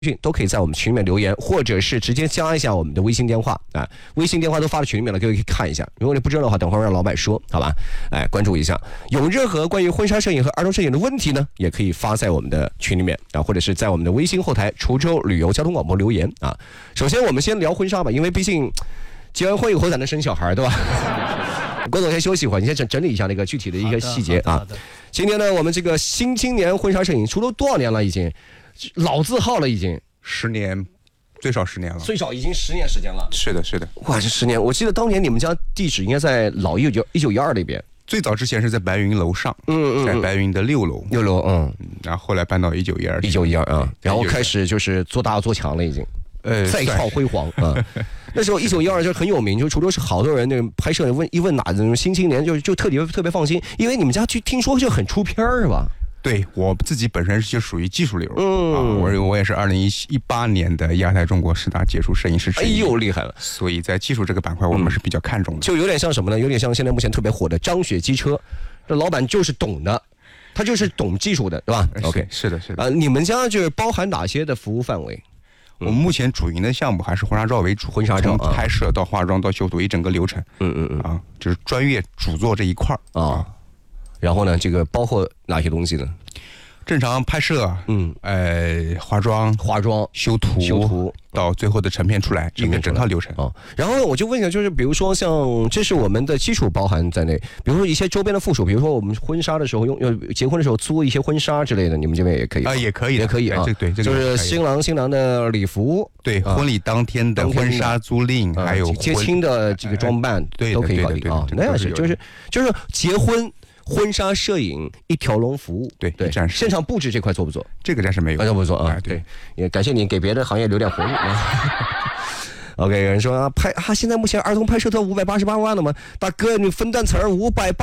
都可以在我们群里面留言，或者是直接加一下我们的微信电话啊，微信电话都发到群里面了，各位可以看一下。如果你不知道的话，等会儿让老板说，好吧？关注一下。有任何关于婚纱摄影和儿童摄影的问题呢，也可以发在我们的群里面啊，或者是在我们的微信后台滁州旅游交通广播留言啊。首先我们先聊婚纱吧，因为毕竟结完婚以后才能生小孩，对吧？郭总先休息一会儿，你先整理一下那个具体的一个细节啊。今天呢，我们这个新青年婚纱摄影出了多少年了？已经老字号了，已经 10年，最少10年了， 最少已经10年时间了。 是的，是的。 哇，这10年！我记得当年你们家地址应该在老1912那边。 最早之前是在白云楼上，在白云的6楼 ，6楼， 然后后来搬到 1912啊，然后开始就是做大做强了，已经。再创辉煌啊！那时候1912就很有名，就滁州是好多人那个拍摄一问哪种新青年就特别放心，因为你们家就听说就很出片是吧？ 对，我自己本身就属于技术流，我也是2018年的亚太中国10大杰出摄影师之一。 哎呦，厉害了！ 所以在技术这个板块，我们是比较看重的。 就有点像什么呢？有点像现在目前特别火的张雪机车，这老板就是懂的，他就是懂技术的，对吧 ？OK， 是的。 你们家就是包含哪些的服务范围？ 我们目前主营的项目还是婚纱照为主， 婚纱照从拍摄到化妆到修图一整个流程，就是专业主做这一块啊。 然后呢，这个包括哪些东西呢？ 正常拍摄，化妆、修图，到最后的成片出来，一个整套流程啊。然后我就问一下，就是比如说像这是我们的基础包含在内，比如说一些周边的附属，比如说我们婚纱的时候结婚的时候租一些婚纱之类的，你们这边也可以啊，也可以啊。 对， 就是新郎的礼服， 对，婚礼当天的婚纱租赁，还有接亲的这个装扮，都可以搞定啊。那样是就是结婚。婚纱摄影一条龙服务， 对， 现场布置这块做不做？ 这个暂时没有， 不做啊。对，也感谢你给别的行业留点活路啊。OK， 有人说现在目前儿童拍摄都588万了吗？大哥，你分段词儿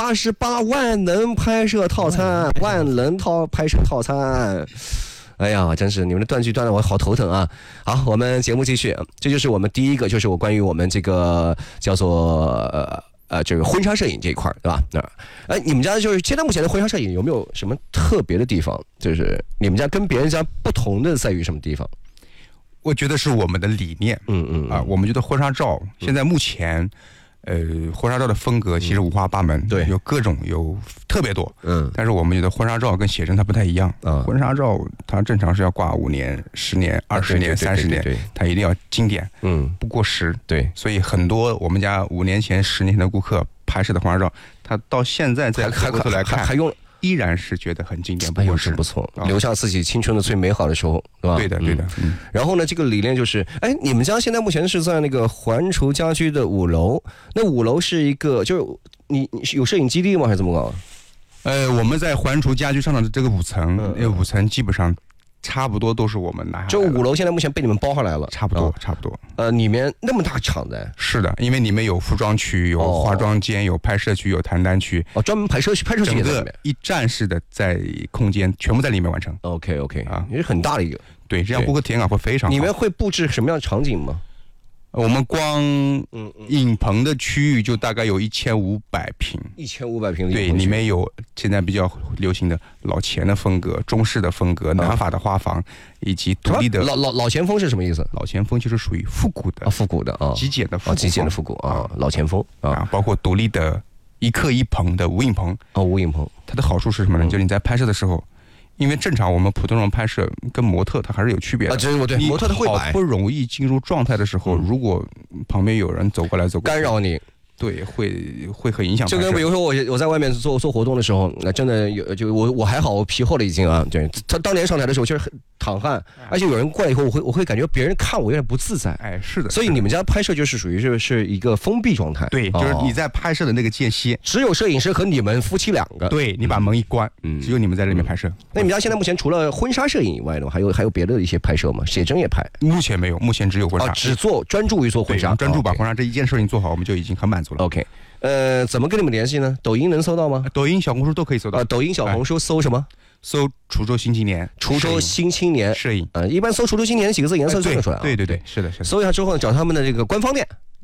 588万能拍摄套餐，万能拍摄套餐。哎呀，真是你们的断句断得我好头疼啊！好，我们节目继续，这就是我们第一个，就是我关于我们这个叫做这个婚纱摄影这一块，对吧？你们家就是现在目前的婚纱摄影有没有什么特别的地方？就是你们家跟别人家不同的在于什么地方？ 我觉得是我们的理念，我们觉得婚纱照现在目前，婚纱照的风格其实五花八门，对，有各种有特别多，但是我们觉得婚纱照跟写真它不太一样，婚纱照它正常是要挂5年、10年、20年、30年，它一定要经典，不过时，对，所以很多我们家5年前、10年前的顾客拍摄的婚纱照，他到现在再回过头来看，还用。依然是觉得很经典， 不错，留下自己青春的最美好的时候，对吧？ 对的。 然后呢，这个理念就是，你们家现在目前是在那个环滁家居的5楼，那5楼是一个，就是你有摄影基地吗？还是怎么搞？ 我们在环滁家居上的这个5层，那5层基本上。差不多都是我们拿， 就5楼现在目前被你们包下来了， 差不多。 里面那么大场子， 是的，因为里面有服装区、有化妆间、有拍摄区、有谈单区， 专门拍摄区也在里面， 整个一站式的在空间全部在里面完成。 OK 啊，也是很大的一个， 对，这样顾客体验感会非常好。 里面会布置什么样的场景吗？ 我们光影棚的区域就大概有1500平 ，1500平， 对，里面有现在比较流行的老钱的风格、中式的风格、南法的花房，以及独立的老前锋是什么意思？ 老前锋就是属于复古的极简的复古啊，老前锋啊，包括独立的一客一棚的无影棚无影棚， 它的好处是什么呢？就是你在拍摄的时候。因为正常我们普通人拍摄跟模特它还是有区别的， 对，模特它会摆， 好不容易进入状态的时候，如果旁边有人走过来干扰你， 对，会很影响。 就跟比如说我在外面做活动的时候，那真的就我还好，我皮厚了已经啊。对，他当年上台的时候就是很淌汗，而且有人过来以后，我会感觉别人看我有点不自在。 是的。 所以你们家拍摄就是属于是一个封闭状态。 对，就是你在拍摄的那个间隙， 只有摄影师和你们夫妻2个。 对，你把门一关，只有你们在这里面拍摄。 那你们家现在目前除了婚纱摄影以外呢，还有别的一些拍摄吗？写真也拍？ 目前没有，目前只有婚纱。 专注于做婚纱， 专注把婚纱这一件事情做好，我们就已经很满足了。 OK。怎么跟你们联系呢？抖音能搜到吗？ 抖音、小红书都可以搜到。 抖音、小红书搜什么？ 搜滁州新青年， 滁州新青年摄影。 一般搜滁州新青年几个字，颜色就看得出来。 对，是的。 搜一下之后呢，找他们的这个官方店。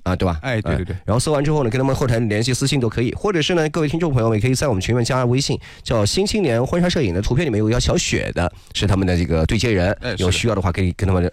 啊，对吧？ 哎，对对对。 然后搜完之后呢，跟他们后台联系私信都可以，或者是呢，各位听众朋友们也可以在我们群里面加微信，叫新青年婚纱摄影的图片里面有一条小雪的，是他们的这个对接人，有需要的话可以跟他们